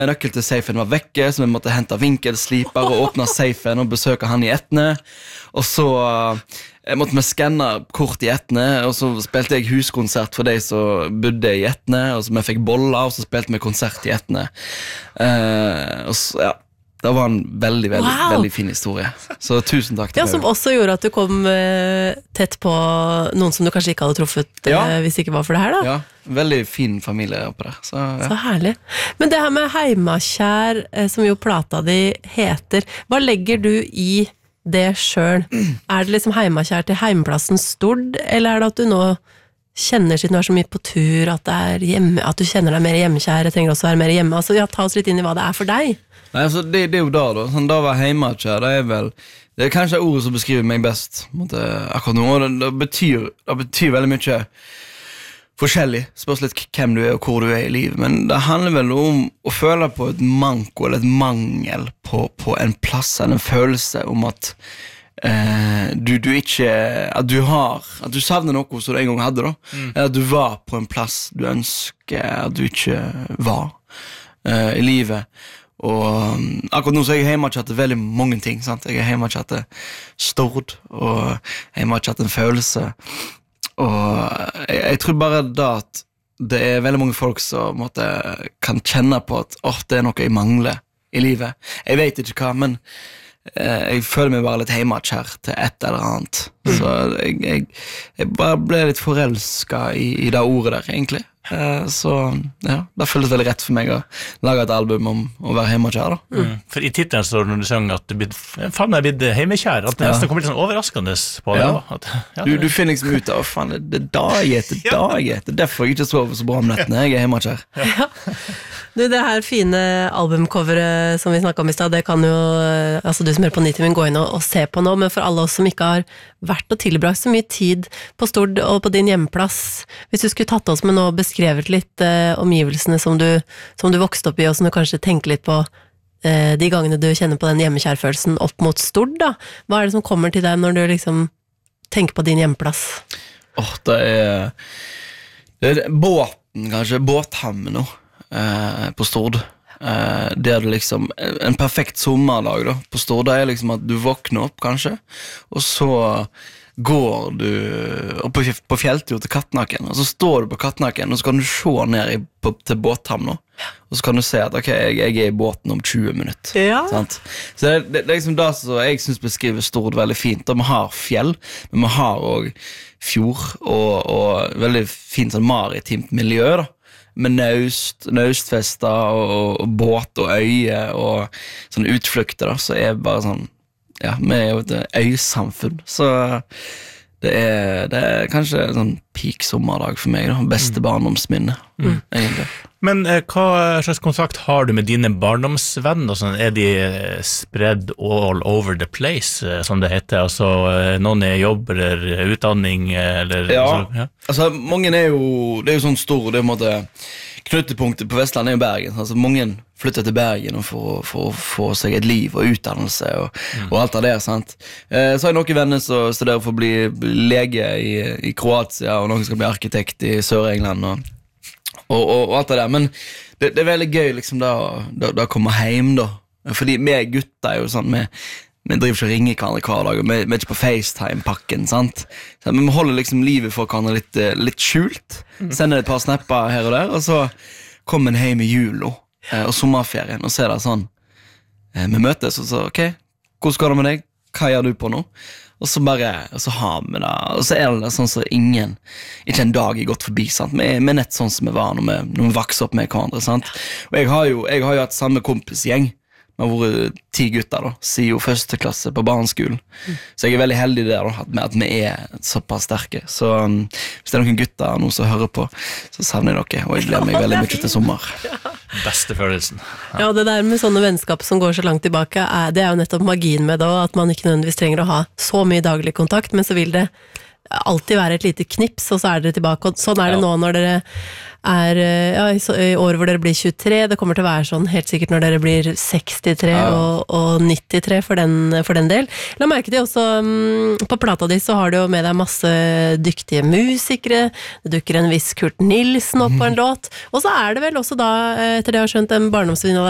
nøkkel til safen var vekke, så vi måtte hente vinkelsliper og åpne safen og besøke han i Etne. Og så måtte vi skanne kort i Etne, og så spilte jeg huskonsert for de som bodde i Etne, og så vi fikk boller, og så spilte vi konsert i Etne. Og så, ja. Det var en veldig, veldig fin historie. Så tusen takk til deg. Som også gjorde at du kom tett på noen som du kanskje ikke hadde truffet hvis det ikke var for det her da. Ja, veldig fin familie oppe der. Så herlig. Men det her med heimakjær, som jo plata di heter, hva legger du i det selv? Er det liksom heimakjær til heimplassen Stord, eller er det at du nå kjenner siden du er så mye på tur, at, det er hjemme, at du kjenner deg mer hjemmekjær, jeg trenger også å være mer hjemme? Altså, ta oss litt inn i hva det er for deg. Nei, altså, det er jo da sånn, da var heimakjær, det er kanskje ordet som beskriver meg best akkurat nå, og det betyr veldig mye forskjellig, spørs litt hvem du er og hvor du er i livet, men det handler vel om å føle på et manko eller et mangel på en plass, eller en følelse om at du ikke, at du savner noe som du en gang hadde da, eller at du var på en plass du ønsker at du ikke var i livet. Og akkurat nå så er jeg heimakjær til veldig mange ting, sant? Jeg er heimakjær til Stord, og heimakjær til en følelse, og jeg tror bare da at det er veldig mange folk som kan kjenne på at det er noe jeg mangler i livet. Jeg vet ikke hva, men jeg føler meg bare litt heimakjær til et eller annet. Så jeg bare ble litt forelsket i det ordet der, egentlig. Så ja, det føltes veldig rett for meg å lage et album om å være heimakjær da. For i titelen står det når du synger at du faen meg blitt heimekjær, at det nesten kommer litt sånn overraskende på det. Du finner liksom ut av faen, det er dag etter derfor jeg ikke sover så bra om nettene. Jeg er heimakjær. Du, det her fine albumcoveret som vi snakket om i sted, det kan jo altså du som er på Nitimen gå inn og se på nå, men for alle oss som ikke har vært og tilbrakt så mye tid på Stord og på din hjemplass, hvis du skulle tatt oss med nå og beskrevet litt omgivelsene som du vokste opp i, og som du kanskje tenker litt på de gangene du kjenner på den hjemmekjærfølelsen opp mot Stord da, hva er det som kommer til deg når du liksom tenker på din hjemplass? Det er båten, kanskje, båthammen nå på Stord, det er liksom en perfekt sommerdag da, på Stord, det er liksom at du våkner opp kanskje, og så går du opp på fjelltur til Katnaken, og så står du på Katnaken, og så kan du se ned til båthamn nå, og så kan du se at ok, jeg er i båten om 20 minutter, sant? Så det er liksom det som jeg synes beskriver Stord veldig fint, da vi har fjell, men vi har også fjord, og veldig fint sånn maritimt miljø da, med naustfester og båt og øye og sånne utflukter da, så er bare sånn, ja, vi er jo et øysamfunn, så det er kanskje en sånn peak sommerdag for meg da, beste barndomsminne egentlig. Men hva slags kontakt har du med dine barndomsvenner? Sånn, er de spread all over the place, som det heter? Altså, noen er jobb eller utdanning? Eller, altså, mange er jo, det er jo sånn stor, det er en måte, knutepunktet på Vestlandet er jo Bergen. Altså, mange flytter til Bergen for å få seg et liv og utdannelse og alt av det, sant? Så har jeg noen venner som studerer for å bli lege i Kroatia, og noen skal bli arkitekt i Sør-England, og alt av det, men det er veldig gøy liksom da komme hjem da, fordi vi gutter er jo sånn, vi driver ikke og ringer hverandre hver dag, og vi er ikke på FaceTime-pakken, sant? Så, men vi holder liksom livet for hverandre litt skjult, sender et par snapper her og der, og så kommer vi hjem i jul og sommerferien, og ser det sånn, vi møtes og så, ok, hvordan går det med deg? Hva gjør du på nå? Og så har vi det, og så er det sånn så ikke en dag er gått forbi, sant? Vi er nett sånn som vi var når vi vokser opp med hverandre, sant? Og jeg har jo hatt samme kompisgjeng, vi har vært 10 gutter da, siden første klasse på barneskolen, så jeg er veldig heldig der da, at vi er såpass sterke, så hvis det er noen gutter nå som hører på, så savner jeg dere, og jeg gleder meg veldig mye til sommer. Beste følelsen. Ja, det der med sånne vennskap som går så langt tilbake, det er jo nettopp magien med det, at man ikke nødvendigvis trenger å ha så mye daglig kontakt, men så vil det alltid være et lite knips, og så er dere tilbake, og sånn er det nå når dere er i år hvor dere blir 23, det kommer til å være sånn helt sikkert når dere blir 63 og 93 for den del. La merke til også, på plata di så har du jo med deg masse dyktige musikere, det dukker en viss Kurt Nilsen opp på en låt, og så er det vel også da, etter det jeg har skjønt, en barndomsvenn